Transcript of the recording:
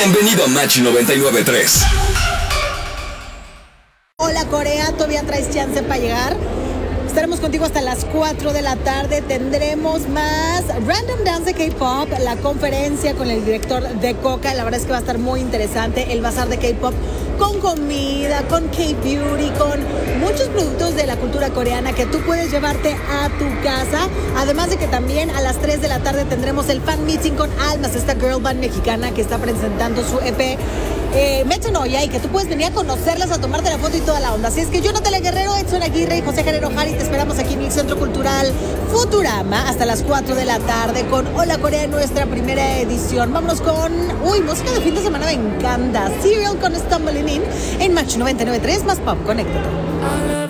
Bienvenido a Match 99.3. Hola Corea, todavía traes chance para llegar. Estaremos contigo hasta las 4 de la tarde. Tendremos más Random Dance de K-Pop, la conferencia con el director de Coca. La verdad es que va a estar muy interesante. El bazar de K-Pop con comida, con K-Beauty, con muchos productos de la cultura coreana que tú puedes llevarte a tu casa. Además de que también a las 3 de la tarde tendremos el fan meeting con Almas, esta girl band mexicana que está presentando su EP Metanoia, y que tú puedes venir a conocerlas, a tomarte la foto y toda la onda. Así es que yo, Natalia Guerrero, Edson Aguirre y José Guerrero Jari, te esperamos aquí en el Centro Cultural Futurama hasta las 4 de la tarde con Hola Corea en nuestra primera edición. Vámonos con, música de fin de semana, me encanta. Serial con Stumbling In en Match 99.3, más pop, conéctate.